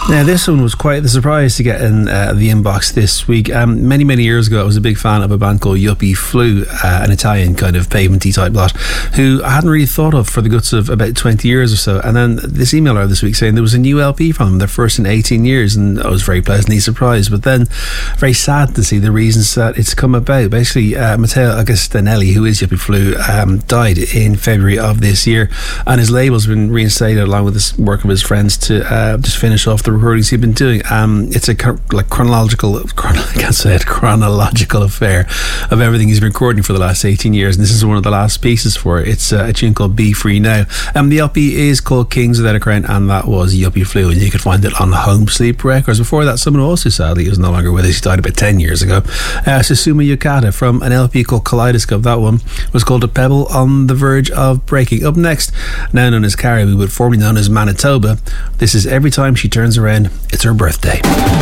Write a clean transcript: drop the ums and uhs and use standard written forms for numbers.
Now, this one was quite the surprise to get in the inbox this week. Many years ago, I was a big fan of a band called Yuppie Flu, an Italian kind of pavement-y type lot, who I hadn't really thought of for the guts of about 20 years or so. And then this emailer this week saying there was a new LP from them, their first in 18 years, and I was very pleasantly surprised. But then, very sad to see the reasons that it's come about. Basically, Matteo Agostinelli, who is Yuppie Flu, died in February of this year, and his label's been reinstated along with his work with his friends to just finish off the recordings he'd been doing. It's a chronological affair of everything he's been recording for the last 18 years, and this is one of the last pieces for it. It's a tune called Be Free Now. The LP is called Kings Without a Crown, and that was Yuppie Flu, and you could find it on Home Sleep Records. Before that, someone also sadly is no longer with us. He died about 10 years ago. Susuma Yukata from an LP called Kaleidoscope. That one was called A Pebble on the Verge of Breaking. Up next, now known as Caribou, but formerly known as Manitoba, this is Every Time She Turns Around, It's Her Birthday.